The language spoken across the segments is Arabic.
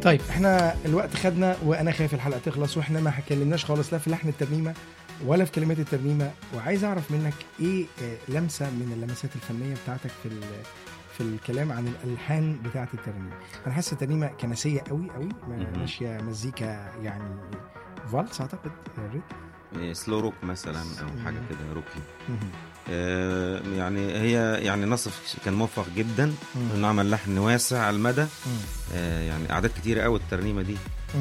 طيب احنا الوقت خدنا، وانا خايف الحلقه تخلص واحنا ما اتكلمناش خالص لا في لحن الترنيمه ولا في كلمات الترنيمه، وعايز اعرف منك ايه لمسه من اللمسات الفنيه بتاعتك في الكلام عن الالحان بتاعه الترنيمه. انا حاسس الترنيمه كنسيه قوي قوي، ماشيه مزيكا يعني فالس اعتقد سلو روك مثلا او حاجه كده روكي. يعني هي يعني نصف كان موفق جدا انه عمل لحن واسع على المدى. يعني اعداد كتيره قوي الترنيمه دي.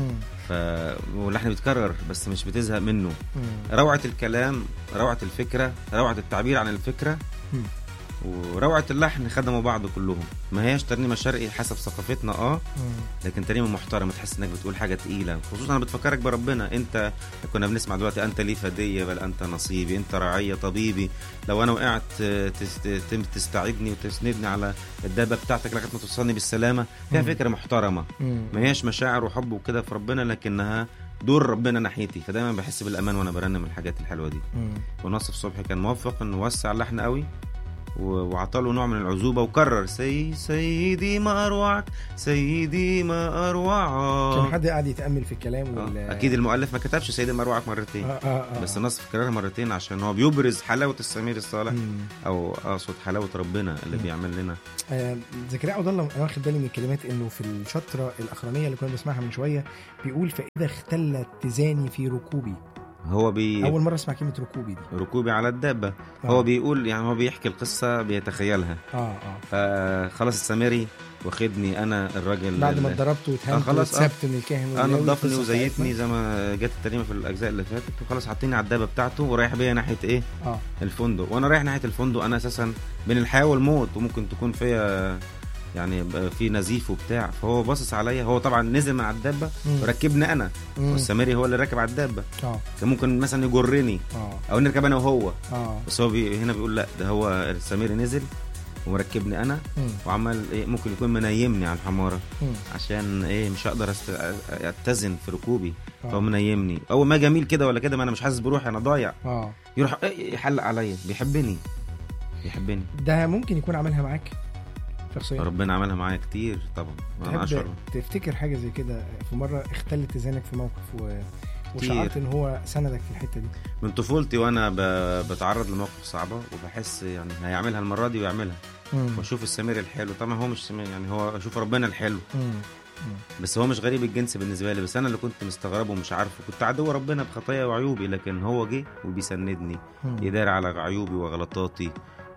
واللحن بيتكرر بس مش بتزهق منه. روعه الكلام، روعه الفكره، روعه التعبير عن الفكره، وروعه اللحن خدموا بعض كلهم. ما هياش ترنيمه شرقي حسب ثقافتنا لكن ترنيمه محترمه، تحس انك بتقول حاجه تقيله، خصوصا انا بتفكرك بربنا. انت كنا بنسمع دلوقتي انت لي فديه بل انت نصيبي، انت رعيه طبيبي، لو انا وقعت تستعيدني وتسندني على الدابه بتاعتك لغايه ما توصلني بالسلامه. فيها فكره محترمه، ما هياش مشاعر وحب وكده في ربنا، لكنها دور ربنا ناحيتي، فدايما بحس بالامان وانا برنم الحاجات الحلوه دي. ونصف صبحي كان موفق انه وسع اللحن قوي وعطاله نوع من العزوبة وكرر سيدي ما أروعك، سيدي ما أروعك. كان حد قاعد يتأمل في الكلام أكيد المؤلف ما كتبش سيدي ما أروعك مرتين. بس النصف كررها مرتين عشان هو بيبرز حلاوة السمير الصالح، أو أقصد حلاوة ربنا اللي بيعمل لنا. زكريا عبد الله أنا واخد بالي من الكلمات إنه في الشطرة الأخرانية اللي كنا بنسمعها من شوية بيقول فإذا اختلت تزاني في ركوبي. هو أول مرة أسمع كلمة ركوبي دي. ركوبي على الدابة. هو بيقول يعني هو بيحكي القصة بيتخيلها. فخلاص السامري واخدني أنا الراجل بعد ما اتضربت واتهمت واتسبت من الكاهن، أنا نضفني وزيتني زي ما جت الترنيمة في الأجزاء اللي فاتت، وخلاص حاطيني على الدابة بتاعته ورايح بيا ناحية إيه؟ الفندق. وأنا رايح ناحية الفندق أنا أساسا بين الحياة والموت، وممكن تكون فيها يعني في نزيف وبتاع. فهو باصص عليا، هو طبعا نزل من على الدابه وركبني انا، والسامري هو اللي راكب على الدابه. كان ممكن مثلا يجرني او نركب انا وهو. بس هو هنا بيقول لا، ده هو السامري نزل ومركبني انا وعمل ايه، ممكن يكون منيمني على الحماره عشان ايه مش هقدر اتزن في ركوبي. فهو منيمني اول ما جميل كده ولا كده، ما انا مش حاسس بروحي، انا ضايع. يروح يحلق عليا، بيحبني. ده ممكن يكون عملها معاك شخصيا؟ ربنا عملها معايا كتير طبعا. تفتكر حاجة زي كده في مرة اختلت تزانك في موقف وشعرت ان هو سندك في الحتة دي؟ من طفولتي وانا بتعرض لمواقف صعبة وبحس يعني هيعملها المرة دي ويعملها، واشوف السمير الحلو. طبعا هو مش سمير، يعني هو اشوف ربنا الحلو. بس هو مش غريب الجنس بالنسبة لي، بس انا اللي كنت مستغربه ومش عارفه. كنت عدو ربنا بخطايا وعيوبي، لكن هو جه وبيسندني، يدار على عيوبي وغلطاتي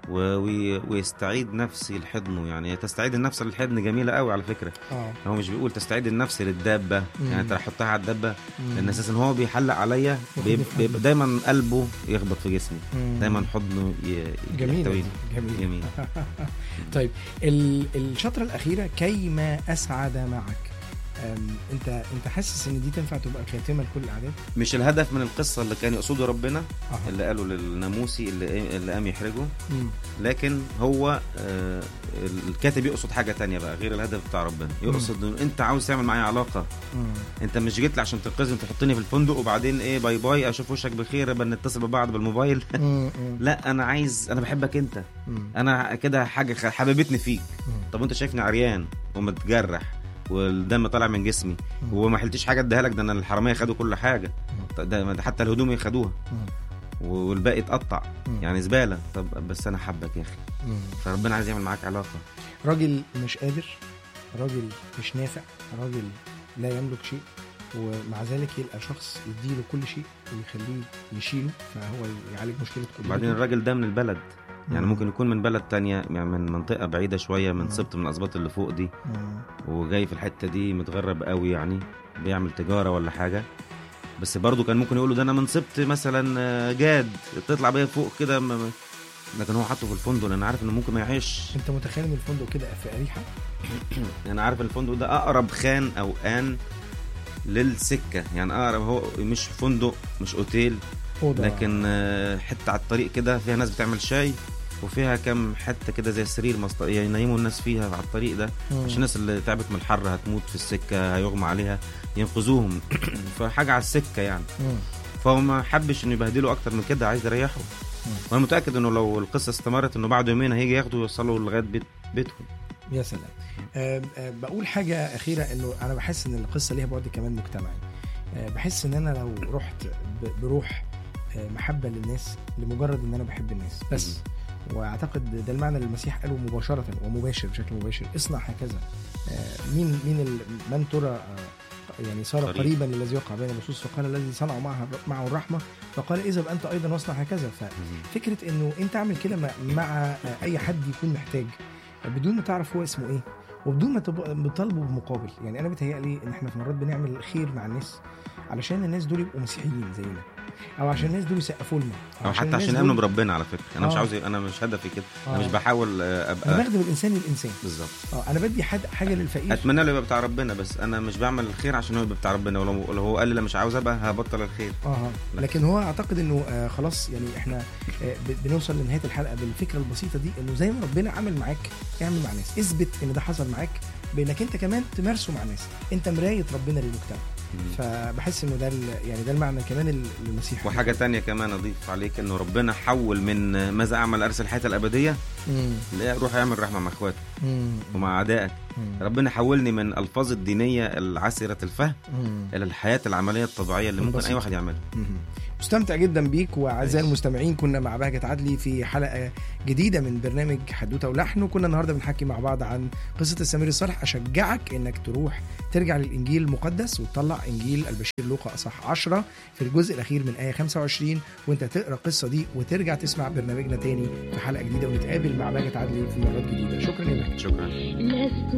ويستعيد نفسي لحضنه. يعني تستعيد النفس للحضن جميلة قوي على فكرة. هو مش بيقول تستعيد النفس للدابة، يعني تحطها على الدابة، لأن أساسا هو بيحلق عليا، بيبقى دايما قلبه يخبط في جسمي، دايما حضنه جميل. طيب الشطرة الأخيرة كيما أسعد معك، انت حاسس ان دي تنفع تبقى خاتمه لكل الاعداد؟ مش الهدف من القصه اللي كان يقصده ربنا اللي قاله للناموسي اللي قام يحرجه، لكن هو الكاتب يقصد حاجه تانية بقى غير الهدف بتاع ربنا. يقصد ان انت عاوز تعمل معايا علاقه. انت مش جيت لي عشان تنقذني تحطني في الفندق وبعدين ايه باي باي اشوف وشك بخير بنتصل ببعض بالموبايل. لا انا بحبك انت. انا كده حاجه حببتني فيك. طب انت شايفني عريان ومتجرح والدم طالع من جسمي وما حلتش حاجه اديها لك، ده انا الحراميه خدوا كل حاجه، ده حتى الهدوم ياخدوها والباقي اتقطع، يعني زباله. طب بس انا حبك يا اخي. فربنا عايز يعمل معاك علاقه. راجل مش قادر، راجل مش نافع، راجل لا يملك شيء، ومع ذلك يلقى شخص يديله كل شيء ويخليه يشيله، فهو يعالج مشكله كل. بعدين الراجل ده من البلد، يعني ممكن يكون من بلد تانية، يعني من منطقة بعيدة شوية، من سبط من الأسباط اللي فوق دي، وجاي في الحتة دي متغرب قوي، يعني بيعمل تجارة ولا حاجة. بس برضو كان ممكن يقولوا ده أنا من سبط مثلا جاد تطلع بيا فوق كده، لكن هو حطه في الفندق لأن عارف إنه ممكن ما يعيش. أنت متخيل إن الفندق كده في أريحة؟ أنا عارف الفندق ده أقرب خان أو آن للسكة، يعني أقرب، هو مش فندق مش أوتيل، لكن حتة على الطريق كده فيها ناس بتعمل شاي، وفيها كم حته كده زي سرير ينيموا الناس فيها على الطريق ده، عشان الناس اللي تعبت من الحر هتموت في السكه هيغمى عليها ينقذوهم. فحاجه على السكه يعني. فهو ما حبش انه يبهدله اكتر من كده، عايز يريحه. وانا متاكد انه لو القصه استمرت انه بعد يومين هيجي ياخده ويوصله لغايه بيتهم. يا سلام. بقول حاجة أخيرة، إنه أنا بحس إن القصة ليها بعد كمان مجتمعي. بحس إن أنا لو رحت بروح محبة للناس لمجرد إن أنا بحب الناس بس، واعتقد ده المعنى اللي المسيح قاله مباشرة ومباشر بشكل مباشر، اصنع هكذا. من ترى يعني صار قريبا للذي يقع بين اللصوص، فقال الذي صنع معه الرحمة فقال إذا أنت أيضا واصنع هكذا. ففكرة إنه أنت اعمل كده مع أي حد يكون محتاج بدون ما تعرف هو اسمه إيه، وبدون ما تطالبه بمقابل. يعني أنا بتهيألي إن إحنا في مرات بنعمل خير مع الناس علشان الناس دول يبقوا مسيحيين زينا، او عشان الناس دول يسقفوا لنا، او حتى عشان يامنوا بربنا. على فكره انا مش عاوز، انا مش هدفي كده. انا مش بحاول ابقى، انا بخدم الانسان للانسان بالظبط. انا بدي حاجه للفقير، اتمنى له يبقى بتاع ربنا، بس انا مش بعمل الخير عشان هو يبقى بتاع ربنا. ولو هو قال لي لا مش عاوز ابقى، هبطل الخير. لكن هو اعتقد انه خلاص يعني احنا بنوصل لنهايه الحلقه بالفكره البسيطه دي، انه زي ما ربنا عمل معاك اعمل مع الناس. اثبت ان ده حصل معاك بانك انت كمان تمارسه مع الناس. انت مرايه ربنا للمجتمع. فبحس انه ده يعني ده المعنى كمان المسيح. وحاجه تانية كمان اضيف عليك، انه ربنا حول من ماذا اعمل ارسل الحياه الابديه، لا روح اعمل رحمه مع اخواتك ومع اعدائك. ربنا حولني من الفاظ الدينيه العسره الفهم الى الحياه العمليه الطبيعيه اللي ممكن اي واحد يعملها. مستمتع جدا بيك. واعزائي المستمعين، كنا مع بهجت عدلي في حلقه جديده من برنامج حدوته ولحن، وكنا النهارده بنحكي مع بعض عن قصه السمير الصالح. اشجعك انك ترجع للانجيل المقدس وتطلع انجيل البشير لوقا اصحاح 10 في الجزء الاخير من ايه 25، وانت تقرا القصه دي وترجع تسمع برنامجنا تاني في حلقه جديده، ونتقابل مع بهجت عدلي في مرات جديده. شكرا يا بهجت. شكرا.